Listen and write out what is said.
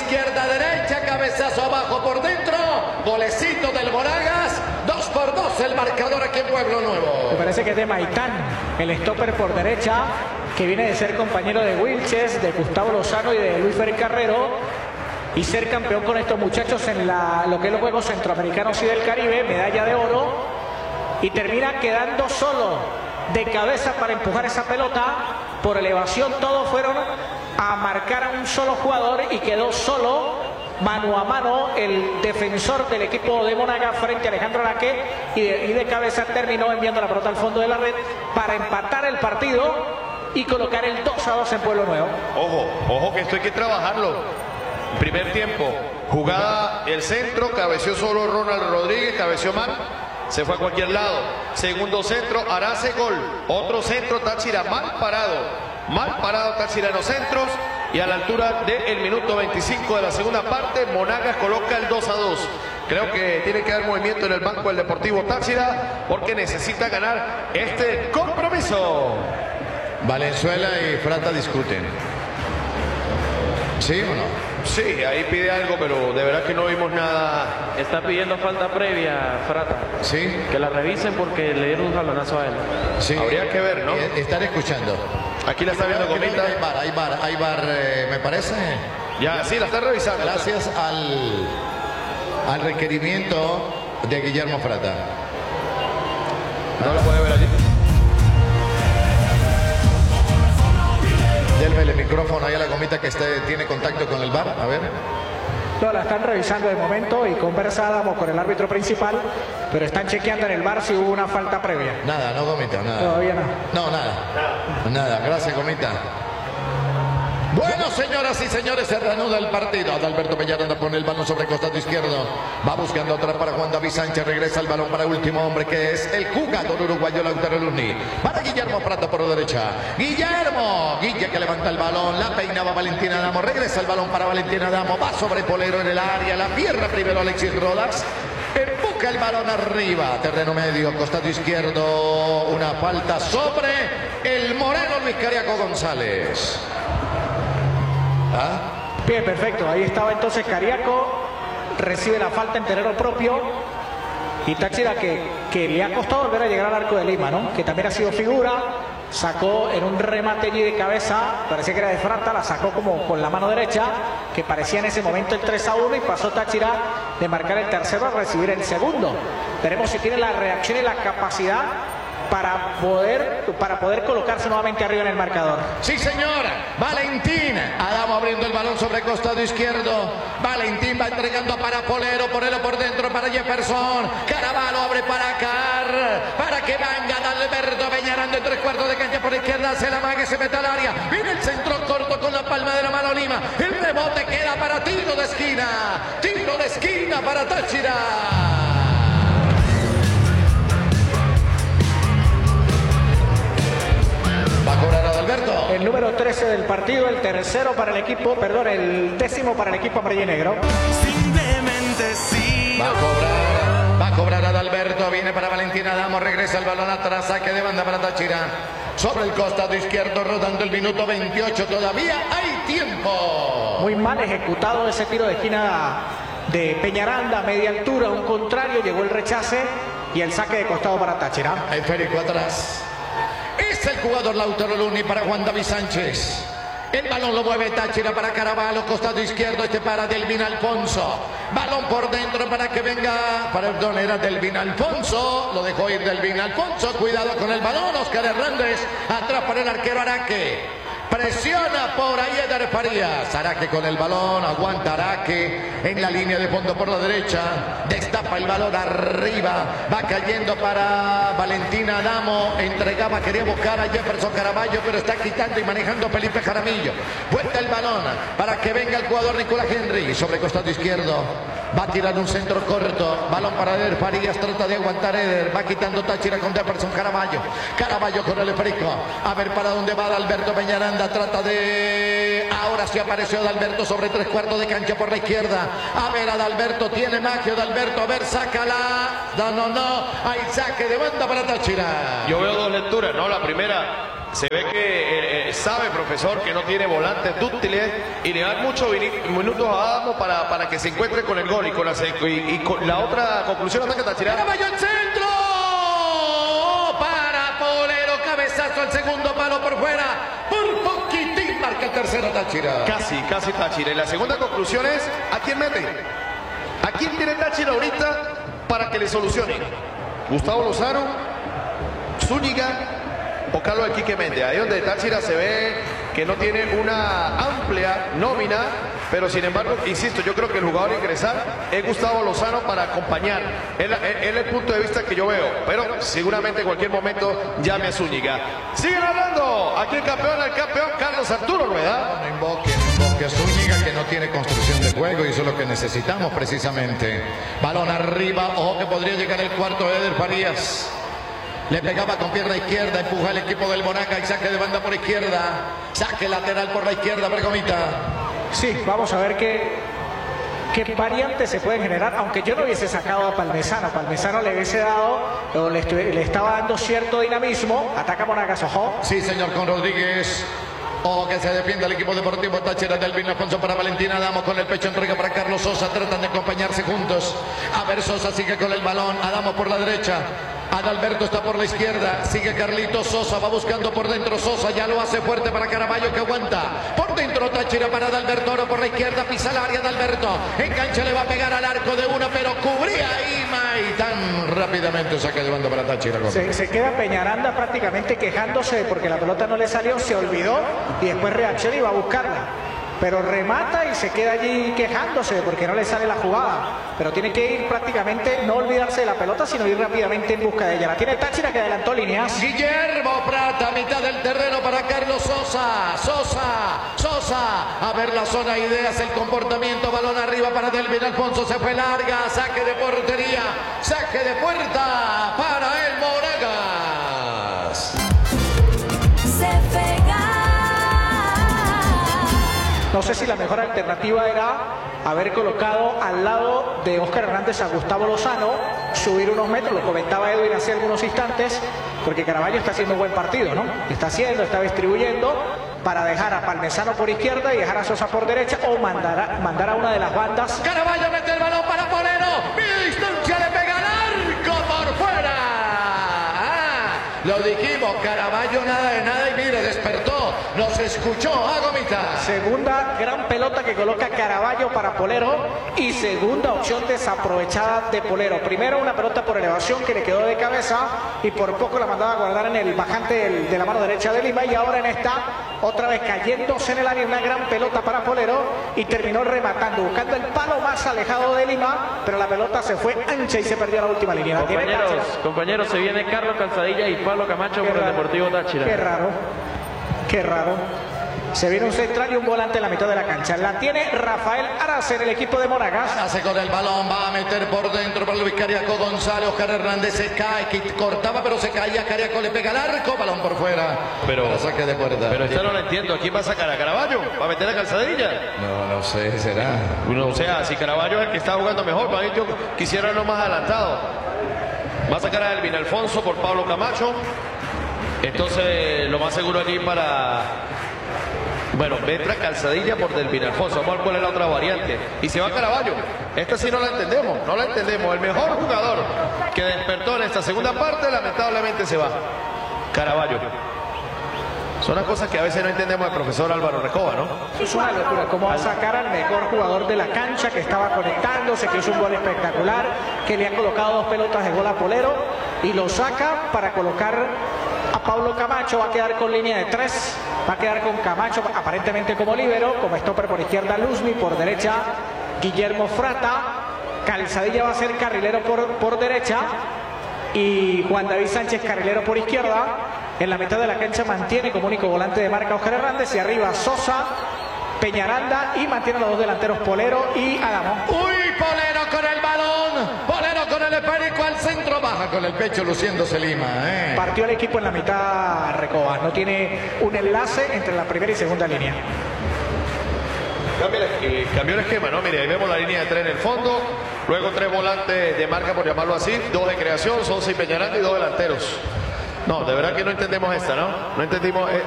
izquierda, derecha, cabezazo abajo por dentro, golecito del Monagas, 2-2 el marcador aquí en Pueblo Nuevo. Me parece que es de Maitán, el stopper por derecha, que viene de ser compañero de Wilches, de Gustavo Lozano y de Luis Fer Carrero, y ser campeón con estos muchachos en lo que es los Juegos Centroamericanos y del Caribe, medalla de oro, y termina quedando solo de cabeza para empujar esa pelota. Por elevación todos fueron a marcar a un solo jugador y quedó solo mano a mano el defensor del equipo de Monagas frente a Alejandro Araque, y de cabeza terminó enviando la pelota al fondo de la red para empatar el partido y colocar el 2-2 en Pueblo Nuevo. Ojo que esto hay que trabajarlo. Primer tiempo, jugada el centro, cabeció solo Ronald Rodríguez, cabeció mal, se fue a cualquier lado. Segundo centro, Arace, gol. Otro centro, Táchira, mal parado Táchira en los centros. Y a la altura del minuto 25 de la segunda parte, Monagas coloca el 2-2. Creo que tiene que haber movimiento en el banco del Deportivo Táchira, porque necesita ganar este compromiso. Valenzuela y Frata discuten. ¿Sí o no? Sí, ahí pide algo, pero de verdad que no vimos nada. Está pidiendo falta previa, Frata. Sí. Que la revisen porque le dieron un jalonazo a él. Sí. Habría que ver, ¿no? Estar escuchando. Aquí la está viendo Gomita. Hay bar, me parece. Ya, sí, la está revisando. Gracias al requerimiento de Guillermo Frata. No lo puede ver allí. Délme el micrófono ahí a la Gomita que tiene contacto con el bar. A ver. No, la están revisando de momento y conversábamos con el árbitro principal, pero están chequeando en el bar si hubo una falta previa. Nada, no, Gomita, nada. Todavía no. No, nada. Gracias, Gomita. Bueno, señoras y señores, se reanuda el partido. Adalberto Peñaranda pone el balón sobre el costado izquierdo. Va buscando atrás para Juan David Sánchez. Regresa el balón para el último hombre, que es el jugador uruguayo Lautaro Luzni. Para Guillermo Frata por derecha. Guille que levanta el balón. La peinaba Valentina Adamo. Regresa el balón para Valentina Adamo. Va sobre Polero en el área. La pierna primero Alexis Rodas. Empuja el balón arriba. Terreno medio, costado izquierdo. Una falta sobre el moreno Luis Cariaco González. Bien, perfecto. Ahí estaba entonces Cariaco. Recibe la falta en terreno propio. Y Táchira que le ha costado volver a llegar al arco de Lima, ¿no? Que también ha sido figura. Sacó en un remate allí de cabeza. Parecía que era de Frata. La sacó como con la mano derecha. Que parecía en ese momento el 3-1. Y pasó Táchira de marcar el tercero a recibir el segundo. Veremos si tiene la reacción y la capacidad para poder colocarse nuevamente arriba en el marcador. Sí, señora. Valentín Adamo abriendo el balón sobre el costado izquierdo. Valentín va entregando para Polero por dentro para Jefferson. Caraballo abre para Carr, para que venga Adalberto Peñaranda en 3/4 de cancha por la izquierda. Se la mague, se mete al área. Viene el centro corto con la palma de la mano Lima. El rebote queda para tiro de esquina. Tiro de esquina para Táchira. Va a cobrar Adalberto. El número 13 del partido, el décimo para el equipo amarillo y negro. Va a cobrar Adalberto, viene para Valentina Adamo, regresa el balón atrás, saque de banda para Táchira. Sobre el costado izquierdo, rodando el minuto 28, todavía hay tiempo. Muy mal ejecutado ese tiro de esquina de Peñaranda, media altura, un contrario, llegó el rechace y el saque de costado para Táchira. El Férico atrás. Es el jugador Lautaro Luzni para Juan David Sánchez. El balón lo mueve Táchira para Caraballo, costado izquierdo, para Delvin Alfonso. Balón por dentro para que venga, era Delvin Alfonso, lo dejó ir Delvin Alfonso, cuidado con el balón, Oscar Hernández, atrás para el arquero Araque. Presiona por ahí Eder Farías. Araque con el balón, aguanta Araque en la línea de fondo por la derecha. Destapa el balón arriba. Va cayendo para Valentina Adamo. Entregaba, quería buscar a Jefferson Caraballo, pero está quitando y manejando Felipe Jaramillo. Vuelta el balón para que venga el jugador Nicolás Henry. Sobre el costado izquierdo. Va a tirar un centro corto. Balón para Eder Farías. Trata de aguantar Eder. Va quitando Táchira con Jefferson Caraballo. Caraballo con el esférico. A ver para dónde va Adalberto Peñaranda. Trata de... Ahora sí apareció Adalberto sobre 3/4 de cancha por la izquierda. A ver, Adalberto tiene magia. Adalberto, a ver, sácala. No. Hay saque de banda para Táchira. Yo veo dos lecturas, ¿no? La primera, Se ve que sabe, profesor, que no tiene volantes dúctiles y le dan muchos minutos a Adamo para que se encuentre con el gol. Y con la otra conclusión, ataque Táchira. Caraballo al centro. Para Polero. Cabezazo al segundo palo por fuera. Por poquitín marca el tercero Táchira. Casi Táchira. Y la segunda conclusión es, ¿a quién mete? ¿A quién tiene Táchira ahorita para que le solucione? ¿Gustavo Lozano? ¿Zúñiga? O Carlos El Quique Méndez. Ahí donde Táchira se ve que no tiene una amplia nómina, pero sin embargo, insisto, yo creo que el jugador a ingresar es Gustavo Lozano para acompañar. Es el punto de vista que yo veo, pero seguramente en cualquier momento llame a Zúñiga. Siguen hablando. Aquí el campeón Carlos Arturo Rueda. No invoque a Zúñiga, que no tiene construcción de juego, y eso es lo que necesitamos precisamente. Balón arriba, ojo que podría llegar el cuarto. Eder Farías. Le pegaba con pierna izquierda, empuja el equipo del Monaga y saque de banda por izquierda. Saque lateral por la izquierda, Bergomita. Sí, vamos a ver qué variantes se pueden generar, aunque yo no hubiese sacado a Palmesano. Palmesano le hubiese dado, o le estaba dando cierto dinamismo. Ataca Monagas, ojo. Sí, señor, con Rodríguez. Ojo que se defiende el equipo deportivo Táchira del Vino Alfonso para Valentina Adamo con el pecho, entrega para Carlos Sosa. Tratan de acompañarse juntos. A ver, Sosa sigue con el balón. Adamo por la derecha. Adalberto está por la izquierda, sigue Carlitos Sosa, va buscando por dentro Sosa, ya lo hace fuerte para Caraballo que aguanta. Por dentro Táchira para Adalberto, ahora por la izquierda pisa el área Adalberto. Engancha, le va a pegar al arco de una, pero cubría Ima y tan rápidamente saque de banda para Táchira. Se queda Peñaranda prácticamente quejándose porque la pelota no le salió, se olvidó y después reacciona y va a buscarla. Pero remata y se queda allí quejándose porque no le sale la jugada. Pero tiene que ir prácticamente, no olvidarse de la pelota, sino ir rápidamente en busca de ella. La tiene Táchira, que adelantó líneas. Guillermo Prata, mitad del terreno para Carlos Sosa. Sosa. A ver la zona, ideas, el comportamiento. Balón arriba para Delvin Alfonso. Se fue larga. Saque de portería. Saque de puerta para el Monagas. No sé si la mejor alternativa era haber colocado al lado de Óscar Hernández a Gustavo Lozano, subir unos metros, lo comentaba Edwin hace algunos instantes, porque Caraballo está haciendo un buen partido, ¿no? Está distribuyendo para dejar a Palmesano por izquierda y dejar a Sosa por derecha, o mandar a una de las bandas. Caraballo mete el balón para Polero, mide distancia, le pega al arco por fuera. Lo dijimos, Caraballo nada de nada y mire, despertó, nos escuchó, Gomita. Segunda gran pelota que coloca Caraballo para Polero y segunda opción desaprovechada de Polero. Primero una pelota por elevación que le quedó de cabeza y por poco la mandaba a guardar en el bajante de la mano derecha de Lima, y ahora en esta otra vez cayéndose en el área, una gran pelota para Polero y terminó rematando, buscando el palo más alejado de Lima, pero la pelota se fue ancha y se perdió la última línea. Compañeros, se viene Carlos Calzadilla y Pablo Camacho por el Deportivo Táchira. Qué raro. Se viene un central y un volante en la mitad de la cancha. La tiene Rafael Arce en el equipo de Monagas. Hace con el balón, va a meter por dentro para Luis Cariaco González. Oscar Hernández se cae, que cortaba pero se caía. Cariaco le pega al arco, balón por fuera. Pero saque de puerta. Pero esta no la entiendo. ¿A quién va a sacar? ¿A Caraballo? ¿Va a meter a Calzadilla? No sé, será. O sea, si Caraballo es el que está jugando mejor, para mí yo quisiera lo más adelantado. Va a sacar a Delvin Alfonso por Pablo Camacho. Entonces, lo más seguro aquí para... Bueno, entra Calzadilla por Delvin Alfonso. Vamos a ver cuál es la otra variante. Y se va Caraballo. Esta sí no la entendemos. El mejor jugador que despertó en esta segunda parte, lamentablemente se va. Caraballo. Son las cosas que a veces no entendemos del profesor Álvaro Recoba, ¿no? Es una locura. Cómo va a sacar al mejor jugador de la cancha, que estaba conectándose, que hizo un gol espectacular, que le ha colocado 2 pelotas de gol a Polero, y lo saca para colocar a Pablo Camacho. Va a quedar con línea de 3. Va a quedar con Camacho aparentemente como líbero, como stopper por izquierda Luzmi, por derecha Guillermo Frata. Calzadilla va a ser carrilero por derecha y Juan David Sánchez carrilero por izquierda. En la mitad de la cancha mantiene como único volante de marca Óscar Hernández, y arriba Sosa, Peñaranda, y mantiene a los dos delanteros Polero y Adamo. ¡Uy! Polero con el balón, Polero con el esférico al centro, baja con el pecho luciéndose Lima. Partió el equipo en la mitad Recoba, no tiene un enlace entre la primera y segunda línea. Cambió el esquema, ¿no? Mire, ahí vemos la línea de 3 en el fondo, luego 3 volantes de marca, por llamarlo así, 2 de creación, Sosa y Peñaranda, y 2 delanteros. No, de verdad que no entendemos esta, ¿no? No entendimos